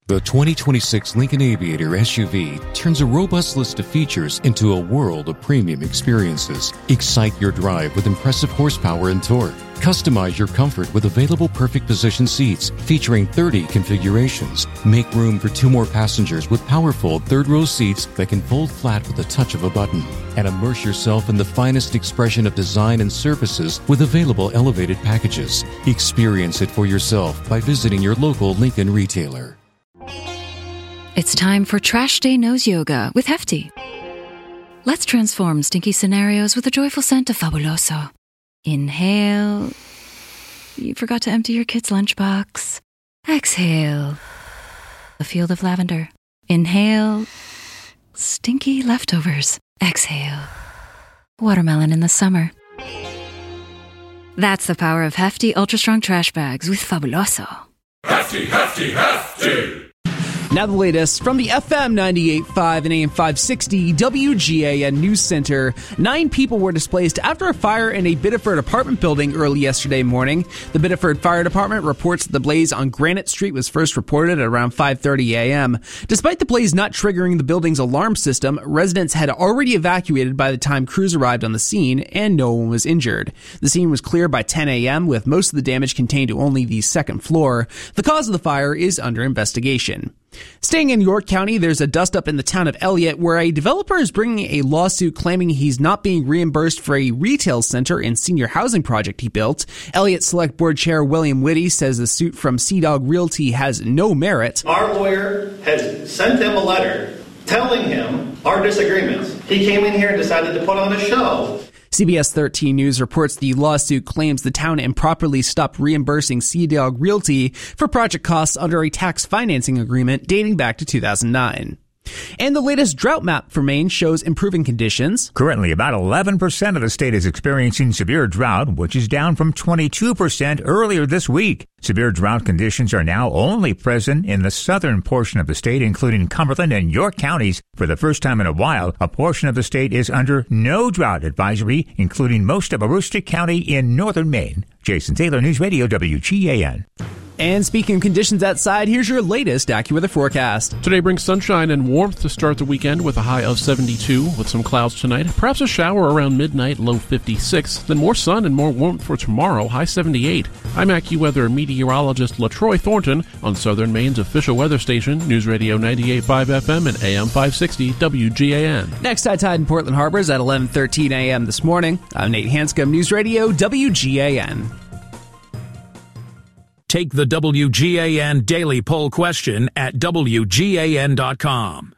The 2026 Lincoln Aviator SUV turns a robust list of features into a world of premium experiences. Excite your drive with impressive horsepower and torque. Customize your comfort with available perfect position seats featuring 30 configurations. Make room for 2 more passengers with powerful third-row seats that can fold flat with the touch of a button. And immerse yourself in the finest expression of design and services with available elevated packages. Experience it for yourself by visiting your local Lincoln retailer. It's time for Trash Day Nose Yoga with Hefty. Let's transform stinky scenarios with a joyful scent of Fabuloso. Inhale. You forgot to empty your kid's lunchbox. Exhale. A field of lavender. Inhale. Stinky leftovers. Exhale. Watermelon in the summer. That's the power of Hefty Ultra Strong Trash Bags with Fabuloso. Hefty, hefty, hefty! Now the latest from the FM 98.5 and AM 560 WGAN News Center. 9 people were displaced after a fire in a Biddeford apartment building early yesterday morning. The Biddeford Fire Department reports that the blaze on Granite Street was first reported at around 5:30 a.m. Despite the blaze not triggering the building's alarm system, residents had already evacuated by the time crews arrived on the scene, and no one was injured. The scene was clear by 10 a.m., with most of the damage contained to only the second floor. The cause of the fire is under investigation. Staying in York County, there's a dust-up in the town of Elliott where a developer is bringing a lawsuit claiming he's not being reimbursed for a retail center and senior housing project he built. Elliott Select Board Chair William Whitty says the suit from Sea Dog Realty has no merit. Our lawyer has sent him a letter telling him our disagreements. He came in here and decided to put on a show. CBS 13 News reports the lawsuit claims the town improperly stopped reimbursing Sea Dog Realty for project costs under a tax financing agreement dating back to 2009. And the latest drought map for Maine shows improving conditions. Currently, about 11% of the state is experiencing severe drought, which is down from 22% earlier this week. Severe drought conditions are now only present in the southern portion of the state, including Cumberland and York counties. For the first time in a while, a portion of the state is under no drought advisory, including most of Aroostook County in northern Maine. Jason Taylor, News Radio WGAN. And speaking of conditions outside, here's your latest AccuWeather forecast. Today brings sunshine and warmth to start the weekend with a high of 72, with some clouds tonight. Perhaps a shower around midnight, low 56. Then more sun and more warmth for tomorrow, high 78. I'm AccuWeather meteorologist LaTroy Thornton on Southern Maine's official weather station, News Radio 98.5 FM and AM 560 WGAN. Next high tide in Portland Harbor is at 11:13 a.m. this morning. I'm Nate Hanscom, News Radio WGAN. Take the WGAN Daily Poll question at WGAN.com.